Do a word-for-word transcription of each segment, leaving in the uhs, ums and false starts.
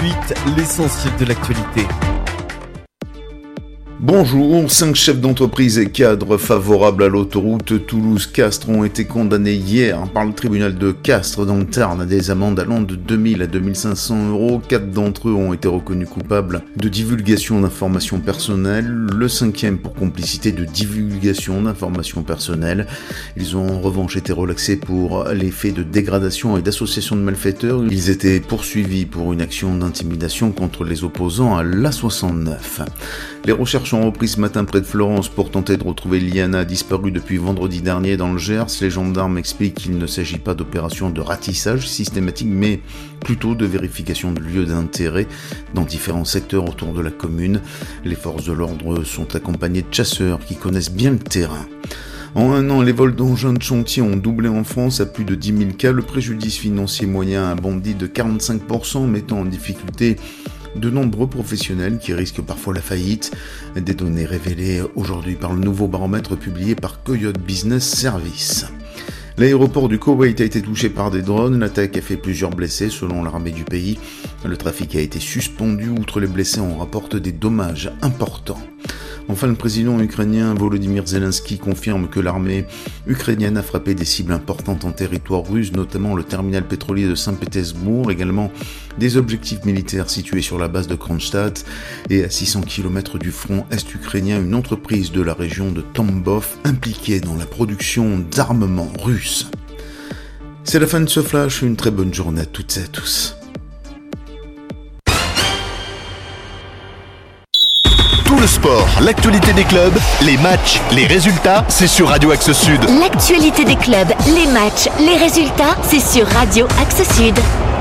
suite, l'essentiel de l'actualité. Bonjour, cinq chefs d'entreprise et cadres favorables à l'autoroute Toulouse-Castres ont été condamnés hier par le tribunal de Castres dans le Tarn à des amendes allant de deux mille à deux mille cinq cents euros. Quatre d'entre eux ont été reconnus coupables de divulgation d'informations personnelles, le cinquième pour complicité de divulgation d'informations personnelles. Ils ont en revanche été relaxés pour les faits de dégradation et d'association de malfaiteurs. Ils étaient poursuivis pour une action d'intimidation contre les opposants à l'A soixante-neuf. Les recherches ont repris ce matin près de Florence pour tenter de retrouver Liana, disparue depuis vendredi dernier dans le Gers. Les gendarmes expliquent qu'il ne s'agit pas d'opération de ratissage systématique, mais plutôt de vérification de lieux d'intérêt dans différents secteurs autour de la commune. Les forces de l'ordre sont accompagnées de chasseurs qui connaissent bien le terrain. En un an, les vols d'engins de chantier ont doublé en France à plus de dix mille cas. Le préjudice financier moyen a bondi de quarante-cinq pour cent, mettant en difficulté de nombreux professionnels qui risquent parfois la faillite. Des données révélées aujourd'hui par le nouveau baromètre publié par Coyote Business Service. L'aéroport du Koweït a été touché par des drones. L'attaque a fait plusieurs blessés selon l'armée du pays. Le trafic a été suspendu. Outre les blessés, on rapporte des dommages importants. Enfin, le président ukrainien Volodymyr Zelensky confirme que l'armée ukrainienne a frappé des cibles importantes en territoire russe, notamment le terminal pétrolier de Saint-Pétersbourg, également des objectifs militaires situés sur la base de Kronstadt et à six cents kilomètres du front est-ukrainien, une entreprise de la région de Tambov impliquée dans la production d'armements russes. C'est la fin de ce flash, une très bonne journée à toutes et à tous. Tout le sport, l'actualité des clubs, les matchs, les résultats, c'est sur Radio Axe Sud. L'actualité des clubs, les matchs, les résultats, c'est sur Radio Axe Sud.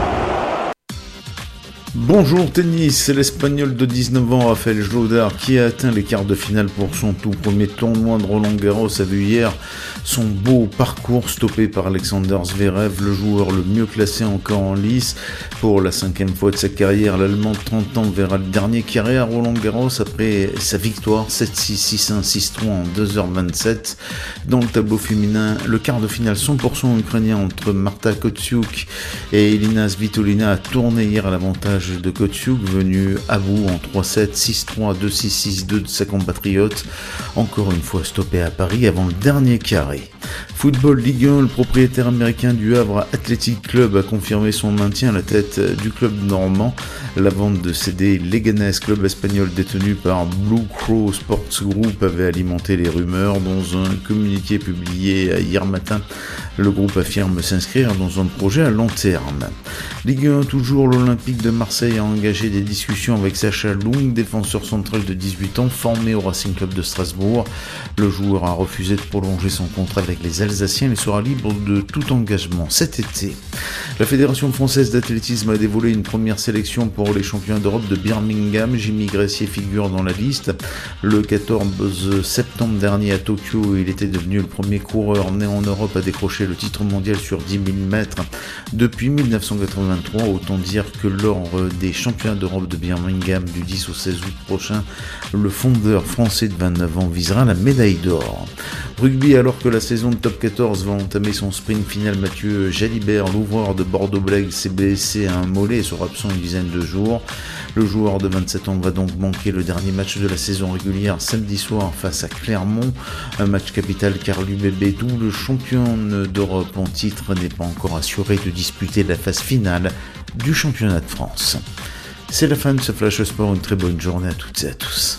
Bonjour tennis, c'est l'Espagnol de dix-neuf ans, Rafael Jodar, qui a atteint les quarts de finale pour son tout premier tournoi de Roland-Garros, a vu hier son beau parcours stoppé par Alexander Zverev, le joueur le mieux classé encore en lice. Pour la cinquième fois de sa carrière, l'Allemand de trente ans verra le dernier carré à Roland-Garros après sa victoire sept six, six un, six trois en deux heures vingt-sept. Dans le tableau féminin, le quart de finale cent pour cent ukrainien entre Marta Kostyuk et Elina Svitolina a tourné hier à l'avantage de Kostyuk, venu à bout en trois sept, six trois, deux six, six deux de sa compatriote, encore une fois stoppé à Paris avant le dernier carré. Football Ligue un, le propriétaire américain du Havre Athletic Club a confirmé son maintien à la tête du club normand. La vente de céder Leganés, club espagnol détenu par Blue Crow Sports Group, avait alimenté les rumeurs. Dans un communiqué publié hier matin, le groupe affirme s'inscrire dans un projet à long terme. Ligue un, toujours, l'Olympique de Marseille a engagé des discussions avec Sacha Loung, défenseur central de dix-huit ans, formé au Racing Club de Strasbourg. Le joueur a refusé de prolonger son contrat avec les Alsaciens et sera libre de tout engagement cet été. La Fédération française d'athlétisme a dévoilé une première sélection pour les championnats d'Europe de Birmingham. Jimmy Gressier figure dans la liste. Le quatorze septembre dernier à Tokyo, il était devenu le premier coureur né en Europe à décrocher le titre mondial sur dix mille mètres depuis dix-neuf cent quatre-vingt-trois. Autant dire que lors des championnats d'Europe de Birmingham du dix au seize août prochain, le fondeur français de vingt-neuf ans visera la médaille d'or. Rugby, alors que la saison de top quatorze va entamer son sprint final, Mathieu Jalibert, l'ouvreur de Bordeaux-Bègles, s'est blessé à un mollet et sera absent une dizaine de jours. Le joueur de vingt-sept ans va donc manquer le dernier match de la saison régulière samedi soir face à Clermont. Un match capital car l'U B B, double championne d'Europe en titre, n'est pas encore assuré de disputer la phase finale du championnat de France. C'est la fin de ce Flash Sport, une très bonne journée à toutes et à tous.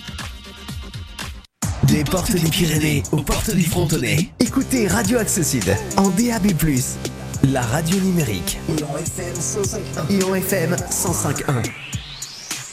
Des portes des Pyrénées aux portes du Frontonnet. Écoutez Radio Axe Sud en D A B plus, la radio numérique. Et en F M cent cinq virgule un.